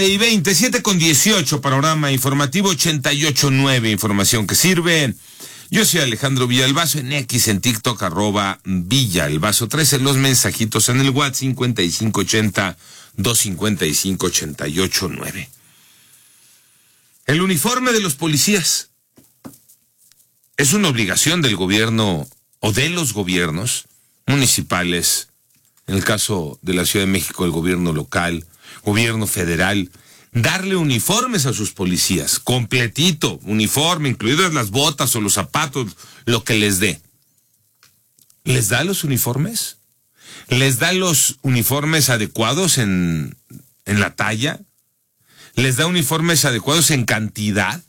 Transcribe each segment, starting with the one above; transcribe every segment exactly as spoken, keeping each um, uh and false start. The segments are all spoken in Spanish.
Y veintisiete con dieciocho, panorama informativo ochenta y ocho punto nueve, información que sirve. Yo soy Alejandro Villalbazo, en X, en TikTok, arroba Villalbazo trece, los mensajitos en el WhatsApp cincuenta y cinco ochenta, doscientos cincuenta y cinco, ochenta y ocho nueve. El uniforme de los policías es una obligación del gobierno o de los gobiernos municipales, en el caso de la Ciudad de México, el gobierno local, gobierno federal, darle uniformes a sus policías, completito, uniforme, incluidas las botas o los zapatos, lo que les dé. ¿Les da los uniformes? ¿Les da los uniformes adecuados en, en la talla? ¿Les da uniformes adecuados en cantidad?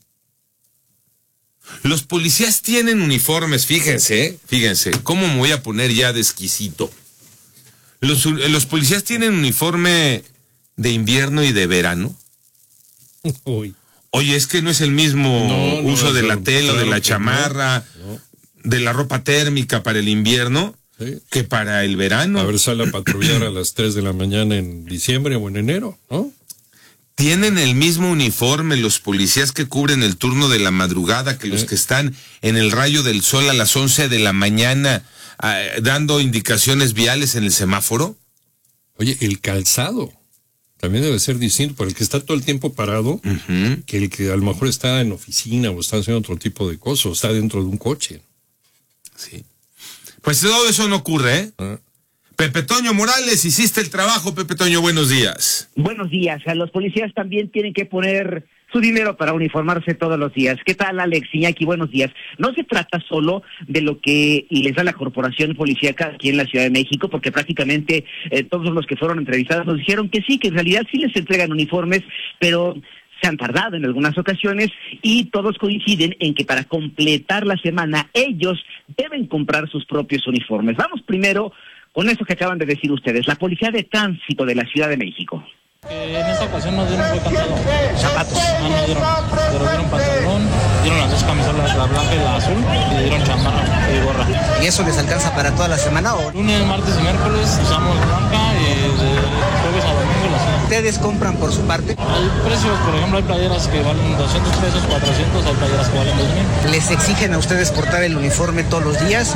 Los policías tienen uniformes, fíjense, fíjense, ¿cómo me voy a poner ya de exquisito? Los, los policías tienen uniforme de invierno y de verano. Uy. Oye, es que no es el mismo no, no, uso no, de la no, tela, claro de la que chamarra, no, no. de la ropa térmica para el invierno, sí, que para el verano. A ver, sale a patrullar a las tres de la mañana en diciembre o en enero, ¿no? Tienen el mismo uniforme los policías que cubren el turno de la madrugada que los sí. que están en el rayo del sol a las once de la mañana eh, dando indicaciones viales en el semáforo. Oye, el calzado también debe ser distinto, para el que está todo el tiempo parado, uh-huh. que el que a lo mejor está en oficina o está haciendo otro tipo de cosas, o está dentro de un coche. Sí. Pues todo eso no ocurre, ¿eh? Uh-huh. Pepe Toño Morales, hiciste el trabajo, Pepe Toño, buenos días. Buenos días, a los policías también tienen que poner su dinero para uniformarse todos los días. ¿Qué tal, Alex, Iñaki? Buenos días. No se trata solo de lo que les da la corporación policíaca aquí en la Ciudad de México, porque prácticamente eh, todos los que fueron entrevistados nos dijeron que sí, que en realidad sí les entregan uniformes, pero se han tardado en algunas ocasiones y todos coinciden en que para completar la semana ellos deben comprar sus propios uniformes. Vamos primero con eso que acaban de decir ustedes, la Policía de Tránsito de la Ciudad de México. Eh, en esta ocasión no dieron fue calzado. ¿Zapatos? No, no dieron, pero dieron pantalón, dieron las dos camisolas, la blanca y la azul, y dieron chamarra y gorra. ¿Y eso les alcanza para toda la semana o...? Lunes, martes y miércoles usamos blanca y de jueves a domingo la azul. ¿Ustedes compran por su parte? Hay precios, por ejemplo, hay playeras que valen doscientos pesos, cuatrocientos, hay playeras que valen dos mil. ¿Les exigen a ustedes portar el uniforme todos los días?